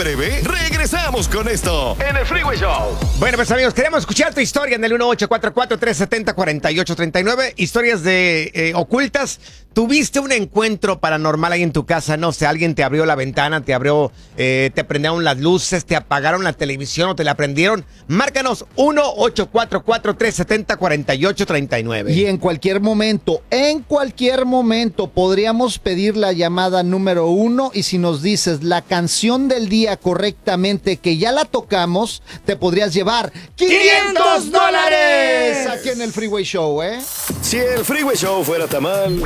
breve, regresamos con esto en el Freeway Show. Bueno, pues amigos, queremos escuchar tu historia en el 1844-370-4839. Historias de ocultas. ¿Tuviste un encuentro paranormal ahí en tu casa? No sé, alguien te abrió la ventana, te prendieron las luces, te apagaron la televisión o te la prendieron. Márcanos 1-844-370-4839. Y en cualquier momento podríamos pedir la llamada número 1 y si nos dices la canción del día correctamente que ya la tocamos, te podrías llevar $500 aquí en el Freeway Show, ¿eh? Si el Freeway Show fuera tamal,